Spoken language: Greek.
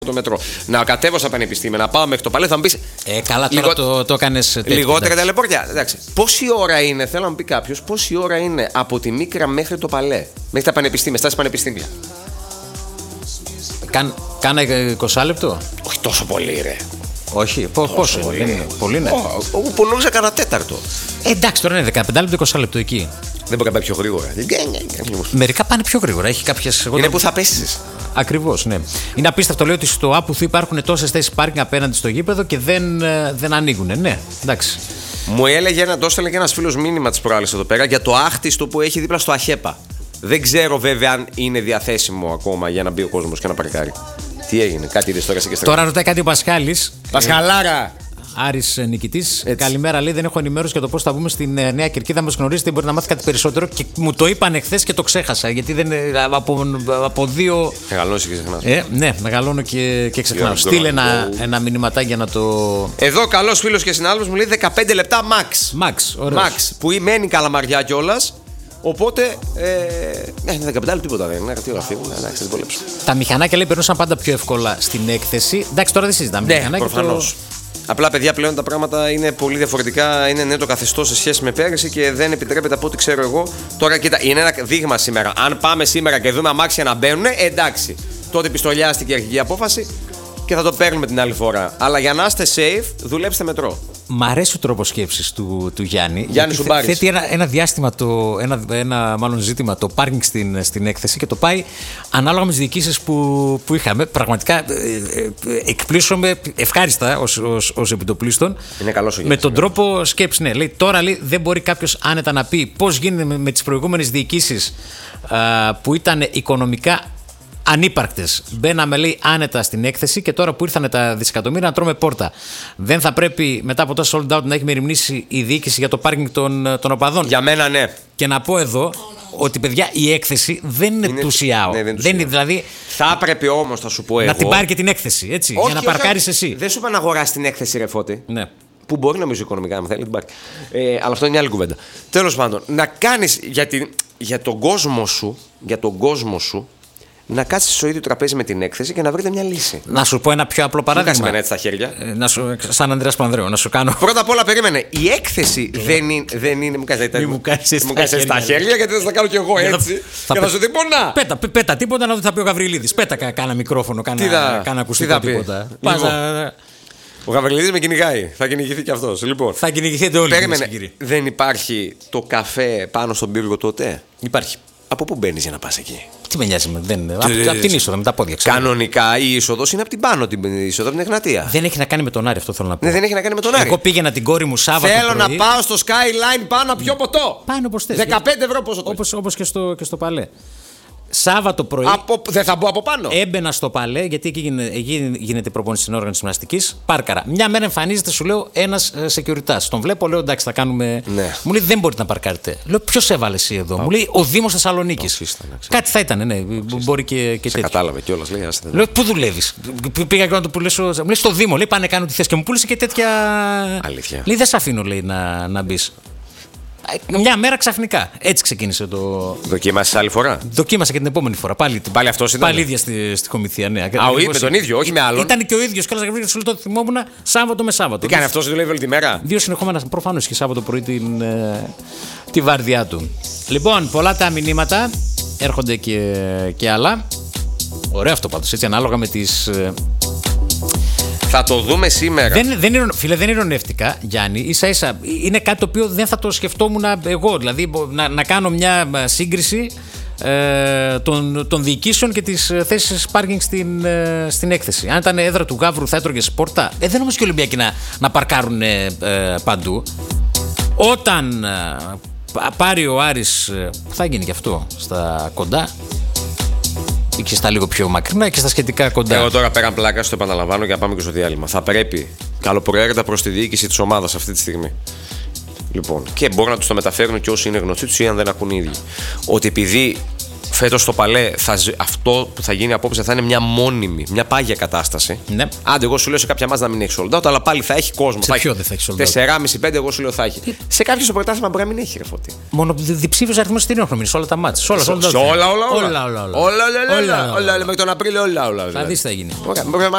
το μετρό. Να κατέβω στα πανεπιστήμια, να πάω μέχρι το παλέ, θα μου πει. Καλά, τώρα το έκανες. Λιγότερα ταλαιπωριά. Εντάξει. Πόση ώρα είναι, θέλω να μου πει κάποιο, πόση ώρα είναι από τη Μίκρα μέχρι το παλέ, μέχρι τα πανεπιστήμια, στάσει πανεπιστήμια. Κάνα 20 λεπτό. Όχι τόσο πολύ, ρε. Όχι, πόσο είναι. Πολύ είναι. Που νόμιζα κανένα τέταρτο. Εντάξει, τώρα είναι 15 λεπτό, 20 λεπτό εκεί. Δεν μπορεί να πάει πιο γρήγορα. Μερικά πάνε πιο γρήγορα. Έχει κάποιες. Είναι που θα πέσει. Ακριβώς, ναι. Είναι απίστευτο, λέει, ότι στο Άπουθου υπάρχουν τόσες θέσεις πάρκινγκ απέναντι στο γήπεδο και δεν ανοίγουν. Ναι, εντάξει. Μου έλεγε το έστελνε και ένας φίλος μήνυμα της προάλλης εδώ πέρα για το άχτιστο που έχει δίπλα στο ΑΧΕΠΑ. Δεν ξέρω βέβαια αν είναι διαθέσιμο ακόμα για να μπει ο κόσμος και να παρκάρει. Τι έγινε, κάτι είδες τώρα σε και Τώρα ρωτάει κάτι ο Πασχάλης. Πασχαλάρα! Άρης νικητής. Καλημέρα, λέει. Δεν έχω ενημέρωση για το πώς θα μπούμε στην Νέα Κερκίδα. Μας γνωρίζετε, μπορεί να μάθει κάτι περισσότερο. Και μου το είπαν εχθές και το ξέχασα. Γιατί δεν. Από δύο. Μεγαλώνεις και ξεχνάς. Ναι, μεγαλώνω και ξεχνάω. Στείλε ένα μηνυματάκι για να το. Εδώ καλός φίλος και συνάδελφος μου λέει 15 λεπτά max. Max, που μένει Καλαμαριά κιόλας. Οπότε. Είναι 15 λεπτά τίποτα δεν είναι. Τι γραφείο, εντάξει, δεν βολέψω. Τα μηχανάκια, λέει, περνούσαν πάντα πιο εύκολα στην έκθεση. Εντάξει, τώρα δεν συζητάμε. Ναι, προφανώς. Απλά, παιδιά, πλέον τα πράγματα είναι πολύ διαφορετικά. Είναι νέο το καθεστώς σε σχέση με πέρυσι και δεν επιτρέπεται από ό,τι ξέρω εγώ. Τώρα, κοίτα, είναι ένα δείγμα σήμερα. Αν πάμε σήμερα και δούμε αμάξια να μπαίνουν, εντάξει. Τότε πιστολιάστηκε η αρχική απόφαση και θα το παίρνουμε την άλλη φορά. Αλλά για να είστε safe, δουλέψτε μετρό. Μ' αρέσει ο τρόπος σκέψης του Γιάννη. Γιάννη Σουμπάρης. Θέτει ένα διάστημα, ένα μάλλον ζήτημα, το πάρκινγκ στην έκθεση και το πάει ανάλογα με τις διοικήσεις που είχαμε. Πραγματικά εκπλήσωμαι ευχάριστα ως επιτοπλίστων. Είναι καλός ο με τον τρόπο σκέψης. Ναι, λέει, τώρα λέει, δεν μπορεί κάποιος άνετα να πει πώς γίνεται με τις προηγούμενες διοικήσεις που ήταν οικονομικά ανύπαρκτες. Μπαίναμε, λέει, άνετα στην έκθεση και τώρα που ήρθαν τα δισεκατομμύρια να τρώμε πόρτα. Δεν θα πρέπει μετά από τόσο sold out να έχει μεριμνήσει η διοίκηση για το πάρκινγκ των οπαδών. Για μένα, ναι. Και να πω εδώ ότι, παιδιά, η έκθεση δεν είναι του ΣΙΑΟ. Ναι, δεν είναι, δηλαδή. Θα έπρεπε όμως, θα σου πω εγώ. Να την πάρει και την έκθεση, έτσι. Όχι, για να παρκάρεις εσύ. Δεν σου είπα να αγοράσεις την έκθεση, ρε Φώτη. Ναι. Που μπορεί νομίζω οικονομικά να θέλει την πάρει. Αλλά αυτό είναι μια άλλη κουβέντα. Τέλος πάντων, να κάνεις για τον κόσμο σου. Να κάτσεις στο ίδιο τραπέζι με την έκθεση και να βρείτε μια λύση. Να σου πω ένα πιο απλό παράδειγμα. Μην κάνεις έτσι τα χέρια. Σαν Ανδρέας Πανδρέου, να σου κάνω. Πρώτα απ' όλα, περίμενε. Η έκθεση δεν είναι. Μου κάνεις έτσι τα χέρια, γιατί δεν θα κάνω κι εγώ έτσι. Και θα σου πει πονά. Πέτα τίποτα να δει θα πει ο Γαβριλίδης. Πέτα κάνα μικρόφωνο, κάνα ακουστικό τίποτα. Ο Γαβριλίδης με κυνηγάει. Θα κυνηγηθεί κι αυτός. Λοιπόν, θα κυνηγηθείτε όλοι. Περίμενε. Δεν υπάρχει το καφέ πάνω στον πύργο τότε? Υπάρχει. Από πού μπαίνεις για να πας εκεί? Τι με νοιάζει, από την είσοδο, με τα πόδια. Κανονικά η είσοδος είναι από την πάνω, την είσοδο από την Εγνατία. Δεν έχει να κάνει με τον Άρη, αυτό θέλω να πω. Ναι, δεν έχει να κάνει με τον Άρη. Εγώ πήγαινα την κόρη μου Σάββατο. Θέλω να πάω στο Skyline πάνω να πιω ποτό. Πάνω όπως θες. 15 ευρώ πόσο το. Όπως και στο Παλέ. Σάββατο πρωί. Δεν θα μπω από πάνω. Έμπαινα στο Παλέ, γιατί εκεί γίνεται η προπόνηση στην όργανη γυμναστικής. Πάρκαρα. Μια μέρα εμφανίζεται, σου λέω, ένας securitas. Τον βλέπω, λέω, εντάξει, θα κάνουμε. Ναι. Μου λέει, δεν μπορείτε να παρκάρετε. Λέω, ποιος έβαλε εσύ εδώ? Μου λέει, ο Δήμος Θεσσαλονίκης. Κάτι θα ήταν, ναι. Μπορεί και τέτοιο. Κατάλαβε κιόλας, λέει. Λέω, πού δουλεύεις? Πήγα και να το πουλήσω. Μου λέει, στο Δήμο, λέει, πάνε κάνω τι θες. Και μου πούλησε και τέτοια. Αλήθεια. Λέει, δεν σε αφήνω, λέει, να μπει. Μια μέρα ξαφνικά. Έτσι ξεκίνησε το. Δοκίμασε άλλη φορά? Δοκίμασα και την επόμενη φορά. Πάλι αυτός ήταν. Πάλι ίδια στη Κομιθία, ναι. Με τον ίδιο, όχι με άλλον. Ήταν και ο ίδιος. Κιόλας γραφείο, σου λέω, το θυμόμουν Σάββατο με Σάββατο. Τι κάνει αυτός, δουλεύει όλη τη μέρα? 2 συνεχόμενα, προφανώς και Σάββατο πρωί τη βάρδιά του. Λοιπόν, πολλά τα μηνύματα. Έρχονται και άλλα. Ωραίο αυτό πάντως, έτσι, ανάλογα με τις. Θα το δούμε σήμερα. Φίλε, δεν ειρωνεύτηκα, Γιάννη. Ίσα-ίσα είναι κάτι το οποίο δεν θα το σκεφτόμουν εγώ. Δηλαδή, να κάνω μια σύγκριση των διοικήσεων και τις θέσεις πάρκινγκ στην έκθεση. Αν ήταν έδρα του Γαύρου, θα έτρωγε σπόρτα. Δεν όμως και οι Ολυμπιακοί να παρκάρουν παντού. Όταν πάρει ο Άρης, θα γίνει και αυτό στα κοντά. Και στα λίγο πιο μακρινά και στα σχετικά κοντά. Εγώ τώρα πέραν πλάκα, το επαναλαμβάνω και να πάμε και στο διάλειμμα. Θα πρέπει καλοπροαίρετα προς τη διοίκηση της ομάδας αυτή τη στιγμή. Λοιπόν, και μπορούν να τους το μεταφέρουν και όσοι είναι γνωστοί τους ή αν δεν ακούν οι ίδιοι. Ότι επειδή φέτος στο Παλέ αυτό που θα γίνει απόψε θα είναι μια μόνιμη, μια πάγια κατάσταση. Ναι. Άντε, εγώ σου λέω σε κάποια μάτς να μην έχει sold out, αλλά πάλι θα έχει κόσμο. Σε ποιο δεν θα έχει sold out? 4,5-5 εγώ σου λέω θα έχει. Σε κάποιο στο πρωτάθλημα μπορεί να μην έχει, ρε Φώτη. Μόνο διψήφιος αριθμός εισιτηρίων έχουν μείνει σε όλα τα μάτς. Όλα. Μέχρι τον Απρίλιο όλα. Θα δεις Θα γίνει.